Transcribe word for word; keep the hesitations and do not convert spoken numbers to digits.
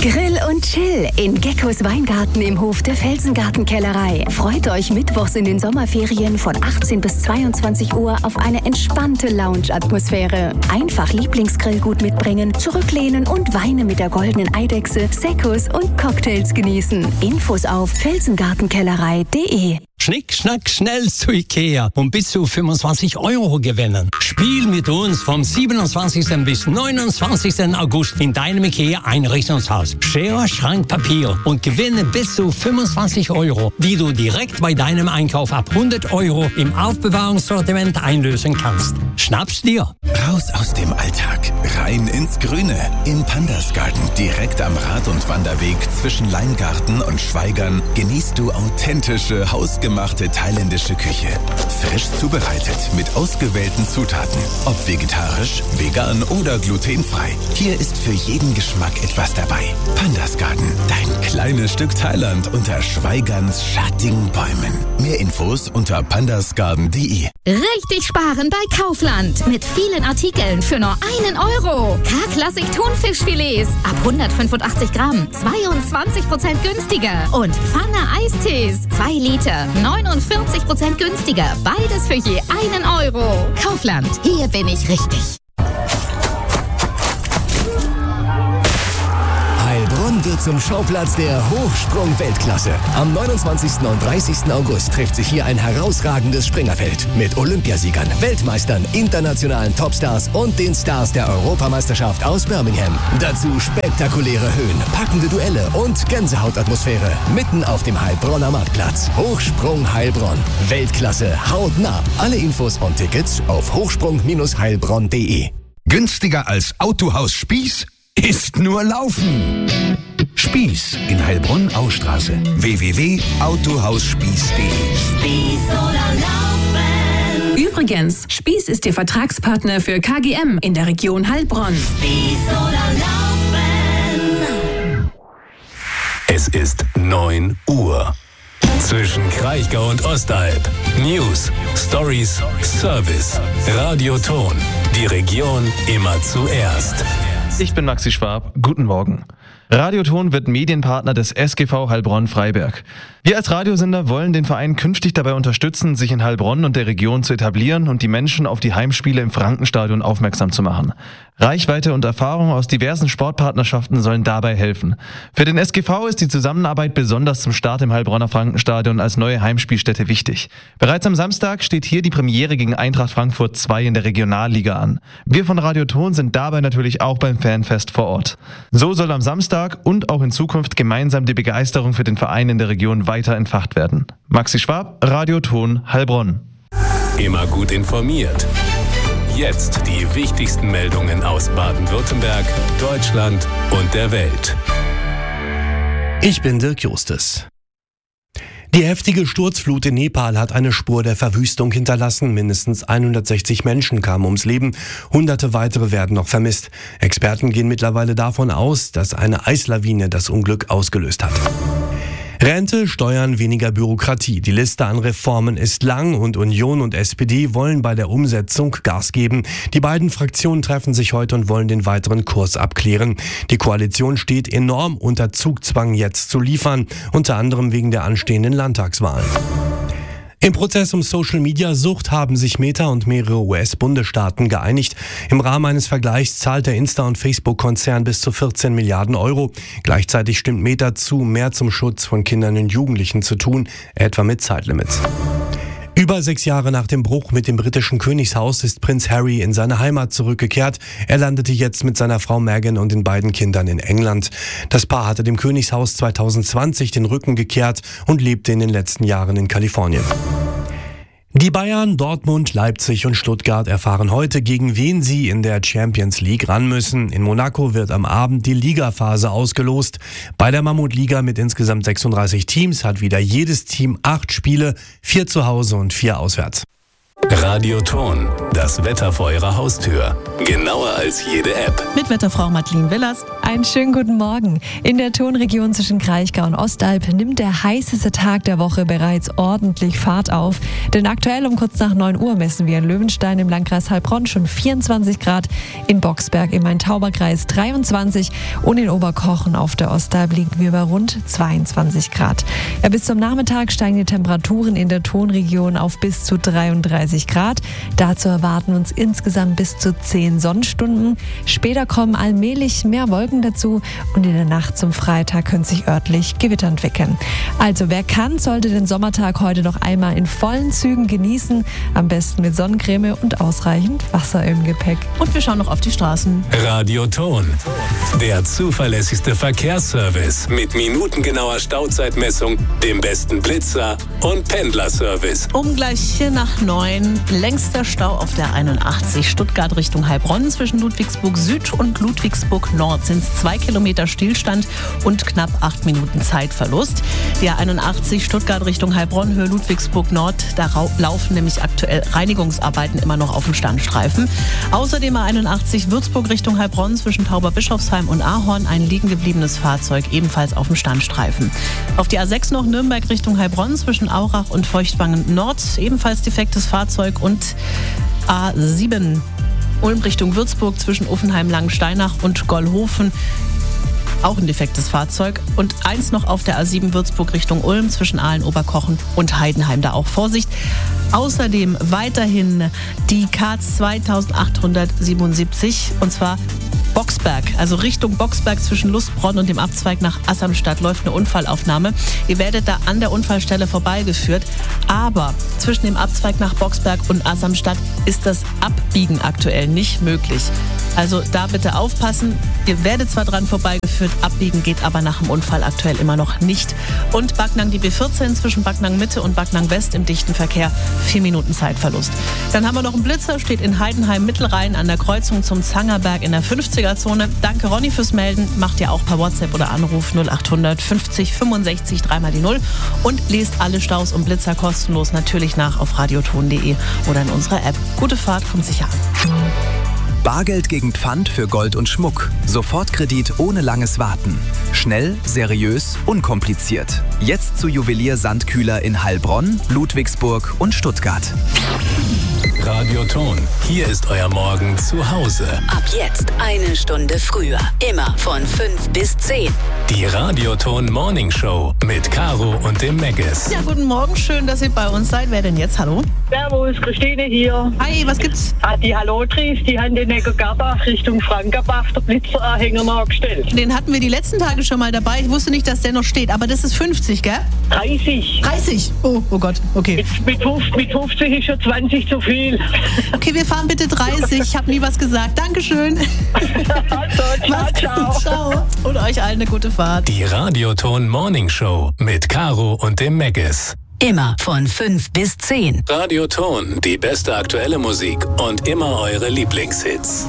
Grill und Chill in Geckos Weingarten im Hof der Felsengartenkellerei. Freut euch mittwochs in den Sommerferien von achtzehn bis zweiundzwanzig Uhr auf eine entspannte Lounge-Atmosphäre. Einfach Lieblingsgrillgut mitbringen, zurücklehnen und Weine mit der goldenen Eidechse, Seccos und Cocktails genießen. Infos auf felsengartenkellerei punkt de. Schnick, schnack, schnell zu Ikea und bis zu fünfundzwanzig Euro gewinnen. Spiel mit uns vom siebenundzwanzigsten bis neunundzwanzigsten August in deinem Ikea-Einrichtungshaus. Schere, Schrank, Papier und gewinne bis zu fünfundzwanzig Euro, die du direkt bei deinem Einkauf ab hundert Euro im Aufbewahrungssortiment einlösen kannst. Schnapp's dir! Raus aus dem Alltag, rein ins Grüne. Im Pandasgarten, direkt am Rad- und Wanderweg zwischen Leingarten und Schweigern, genießt du authentische, hausgemachte thailändische Küche. Frisch zubereitet mit ausgewählten Zutaten. Ob vegetarisch, vegan oder glutenfrei. Hier ist für jeden Geschmack etwas dabei. Pandasgarten, dein kleines Stück Thailand unter Schweigerns schattigen Bäumen. Mehr Infos unter pandasgarten punkt de. Richtig sparen bei Kaufland. Mit vielen Artikeln für nur einen Euro. K-Klassik Thunfischfilets ab hundertfünfundachtzig Gramm. zweiundzwanzig Prozent günstiger. Und Pfanne Eistees. zwei Liter. neunundvierzig Prozent günstiger. Beides für je einen Euro. Kaufland. Hier bin ich richtig. Heilbronn wird zum Schauplatz der Hochsprung-Weltklasse. Am neunundzwanzigsten und dreißigsten August trifft sich hier ein herausragendes Springerfeld mit Olympiasiegern, Weltmeistern, internationalen Topstars und den Stars der Europameisterschaft aus Birmingham. Dazu spektakuläre Höhen, packende Duelle und Gänsehautatmosphäre mitten auf dem Heilbronner Marktplatz. Hochsprung Heilbronn. Weltklasse hautnah. Alle Infos und Tickets auf hochsprung Heilbronn punkt de. Günstiger als Autohaus Spieß ist nur Laufen. Spieß in Heilbronn-Austraße. w w w punkt autohausspieß punkt de. Spieß oder Laufen. Übrigens, Spieß ist Ihr Vertragspartner für K G M in der Region Heilbronn. Spieß oder Laufen. Es ist neun Uhr. Zwischen Kraichgau und Ostalb. News, Stories, Service. Radioton. Die Region immer zuerst. Ich bin Maxi Schwab. Guten Morgen. Radioton wird Medienpartner des S G V Heilbronn-Freiberg. Wir als Radiosender wollen den Verein künftig dabei unterstützen, sich in Heilbronn und der Region zu etablieren und die Menschen auf die Heimspiele im Frankenstadion aufmerksam zu machen. Reichweite und Erfahrung aus diversen Sportpartnerschaften sollen dabei helfen. Für den S G V ist die Zusammenarbeit besonders zum Start im Heilbronner Frankenstadion als neue Heimspielstätte wichtig. Bereits am Samstag steht hier die Premiere gegen Eintracht Frankfurt zwei in der Regionalliga an. Wir von Radioton sind dabei natürlich auch beim Fanfest vor Ort. So soll am Samstag und auch in Zukunft gemeinsam die Begeisterung für den Verein in der Region weiter entfacht werden. Maxi Schwab, Radioton, Heilbronn. Immer gut informiert. Jetzt die wichtigsten Meldungen aus Baden-Württemberg, Deutschland und der Welt. Ich bin Dirk Justes. Die heftige Sturzflut in Nepal hat eine Spur der Verwüstung hinterlassen. Mindestens hundertsechzig Menschen kamen ums Leben. Hunderte weitere werden noch vermisst. Experten gehen mittlerweile davon aus, dass eine Eislawine das Unglück ausgelöst hat. Rente, Steuern, weniger Bürokratie. Die Liste an Reformen ist lang und Union und S P D wollen bei der Umsetzung Gas geben. Die beiden Fraktionen treffen sich heute und wollen den weiteren Kurs abklären. Die Koalition steht enorm unter Zugzwang, jetzt zu liefern, unter anderem wegen der anstehenden Landtagswahlen. Im Prozess um Social-Media-Sucht haben sich Meta und mehrere U S-Bundesstaaten geeinigt. Im Rahmen eines Vergleichs zahlt der Insta- und Facebook-Konzern bis zu vierzehn Milliarden Euro. Gleichzeitig stimmt Meta zu, mehr zum Schutz von Kindern und Jugendlichen zu tun, etwa mit Zeitlimits. Über sechs Jahre nach dem Bruch mit dem britischen Königshaus ist Prinz Harry in seine Heimat zurückgekehrt. Er landete jetzt mit seiner Frau Meghan und den beiden Kindern in England. Das Paar hatte dem Königshaus zweitausendzwanzig den Rücken gekehrt und lebte in den letzten Jahren in Kalifornien. Die Bayern, Dortmund, Leipzig und Stuttgart erfahren heute, gegen wen sie in der Champions League ran müssen. In Monaco wird am Abend die Ligaphase ausgelost. Bei der Mammutliga mit insgesamt sechsunddreißig Teams hat wieder jedes Team acht Spiele, vier zu Hause und vier auswärts. Radioton, das Wetter vor Ihrer Haustür. Genauer als jede App. Mit Wetterfrau Madeleine Willers. Einen schönen guten Morgen. In der Tonregion zwischen Kraichgau und Ostalb nimmt der heißeste Tag der Woche bereits ordentlich Fahrt auf. Denn aktuell um kurz nach neun Uhr messen wir in Löwenstein im Landkreis Heilbronn schon vierundzwanzig Grad, in Boxberg im Main-Tauber-Kreis dreiundzwanzig und in Oberkochen auf der Ostalb liegen wir bei rund zweiundzwanzig Grad. Ja, bis zum Nachmittag steigen die Temperaturen in der Tonregion auf bis zu dreiunddreißig Grad. Dazu erwarten uns insgesamt bis zu zehn Sonnenstunden. Später kommen allmählich mehr Wolken dazu und in der Nacht zum Freitag können sich örtlich Gewitter entwickeln. Also wer kann, sollte den Sommertag heute noch einmal in vollen Zügen genießen. Am besten mit Sonnencreme und ausreichend Wasser im Gepäck. Und wir schauen noch auf die Straßen. Radioton, der zuverlässigste Verkehrsservice mit minutengenauer Stauzeitmessung, dem besten Blitzer und Pendlerservice. Um gleich hier nach neun, längster Stau auf der einundachtzig Stuttgart Richtung Heilbronn. Zwischen Ludwigsburg Süd und Ludwigsburg Nord sind es zwei Kilometer Stillstand und knapp acht Minuten Zeitverlust. Die einundachtzig Stuttgart Richtung Heilbronn, Höhe Ludwigsburg Nord, da laufen nämlich aktuell Reinigungsarbeiten immer noch auf dem Standstreifen. Außerdem A einundachtzig Würzburg Richtung Heilbronn zwischen Tauberbischofsheim und Ahorn ein liegen gebliebenes Fahrzeug ebenfalls auf dem Standstreifen. Auf die A sechs noch Nürnberg Richtung Heilbronn zwischen Aurach und Feuchtwangen Nord ebenfalls defektes Fahrzeug und A sieben Ulm Richtung Würzburg zwischen Uffenheim Langensteinach und Gollhofen auch ein defektes Fahrzeug. Und eins noch auf der A sieben Würzburg Richtung Ulm zwischen Aalen, Oberkochen und Heidenheim. Da auch Vorsicht. Außerdem weiterhin die K zweitausendachthundertsiebenundsiebzig und zwar Boxberg, also Richtung Boxberg zwischen Lustbronn und dem Abzweig nach Assamstadt läuft eine Unfallaufnahme. Ihr werdet da an der Unfallstelle vorbeigeführt, aber zwischen dem Abzweig nach Boxberg und Assamstadt ist das Abbiegen aktuell nicht möglich. Also da bitte aufpassen. Ihr werdet zwar dran vorbeigeführt, abbiegen geht aber nach dem Unfall aktuell immer noch nicht. Und Backnang die B vierzehn zwischen Backnang Mitte und Backnang West im dichten Verkehr, vier Minuten Zeitverlust. Dann haben wir noch einen Blitzer, steht in Heidenheim Mittelrhein an der Kreuzung zum Zangerberg in der fünfziger Zone. Danke Ronny fürs Melden. Macht ihr auch per WhatsApp oder Anruf null achthundert fünfzig fünfundsechzig dreimal die Null und lest alle Staus und Blitzer kostenlos natürlich nach auf radioton punkt de oder in unserer App. Gute Fahrt, kommt sicher an. Bargeld gegen Pfand für Gold und Schmuck. Sofortkredit ohne langes Warten. Schnell, seriös, unkompliziert. Jetzt zu Juwelier Sandkühler in Heilbronn, Ludwigsburg und Stuttgart. Radioton, hier ist euer Morgen zu Hause. Ab jetzt eine Stunde früher. Immer von fünf bis zehn. Die Radioton Morning Show mit Caro und dem Megges. Ja, guten Morgen, schön, dass ihr bei uns seid. Wer denn jetzt? Hallo? Servus, Christine hier. Hi, was gibt's? Ah, die Hallotris, die haben den Neckargarbach Richtung Frankerbach der Blitzeranhänger nachgestellt. Den hatten wir die letzten Tage schon mal dabei. Ich wusste nicht, dass der noch steht, aber das ist fünfzig, gell? dreißig. dreißig? Oh, oh Gott, okay. Mit, mit, mit fünfzig ist schon zwanzig zu viel. Okay, wir fahren bitte dreißig. Ich habe nie was gesagt. Dankeschön. Also, ciao, ciao. Ciao. Und euch allen eine gute Fahrt. Die Radioton Morning Show mit Caro und dem Megges. Immer von fünf bis zehn. Radioton, die beste aktuelle Musik und immer eure Lieblingshits.